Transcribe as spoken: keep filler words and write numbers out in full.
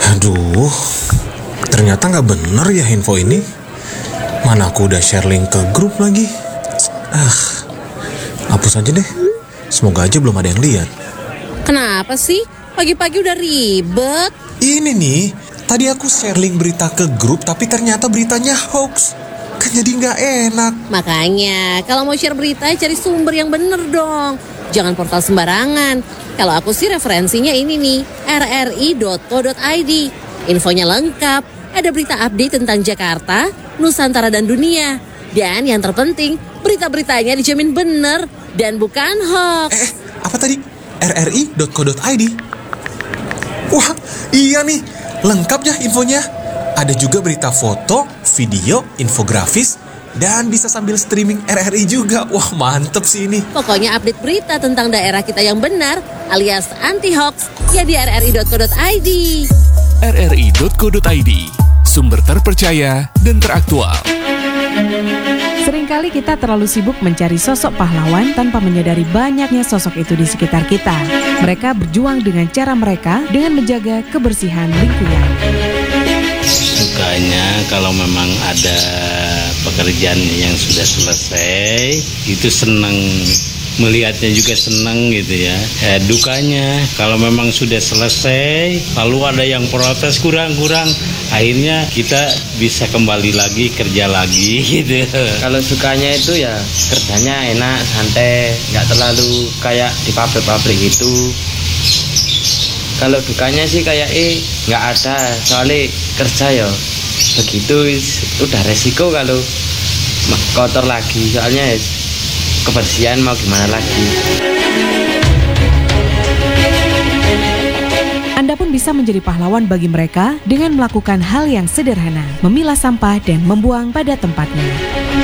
Aduh, ternyata nggak bener ya info ini. Mana aku udah share link ke grup lagi. Ah, hapus aja deh. Semoga aja belum ada yang lihat. Kenapa sih? Pagi-pagi udah ribet. Ini nih, tadi aku share link berita ke grup, tapi ternyata beritanya hoax. Kan jadi nggak enak. Makanya, kalau mau share berita, cari sumber yang bener dong. Jangan portal sembarangan. Kalau aku sih referensinya ini nih, r r i dot co dot i d. Infonya lengkap, ada berita update tentang Jakarta, Nusantara dan dunia. Dan yang terpenting, berita-beritanya dijamin bener dan bukan hoax. Eh, apa tadi? r r i dot co dot i d. Wah, iya nih, lengkap ya infonya. Ada juga berita foto, video, infografis, dan bisa sambil streaming R R I juga. Wah, mantep sih ini. Pokoknya update berita tentang daerah kita yang benar alias anti-hoax ya di r r i dot co dot i d. r r i dot co dot i d, sumber terpercaya dan teraktual. Seringkali kita terlalu sibuk mencari sosok pahlawan tanpa menyadari banyaknya sosok itu di sekitar kita. Mereka berjuang dengan cara mereka dengan menjaga kebersihan lingkungan. Sukanya kalau memang ada pekerjaan yang sudah selesai, itu senang. Melihatnya juga senang gitu ya. Eh, dukanya kalau memang sudah selesai lalu ada yang protes kurang-kurang, akhirnya kita bisa kembali lagi kerja lagi gitu. Kalau sukanya itu ya kerjanya enak, santai, nggak terlalu kayak di pabrik-pabrik gitu. Kalau dukanya sih kayak eh nggak ada, soalnya kerja ya begitu udah resiko kalau kotor lagi, soalnya kebersihan mau gimana lagi. Anda pun bisa menjadi pahlawan bagi mereka dengan melakukan hal yang sederhana, memilah sampah dan membuang pada tempatnya.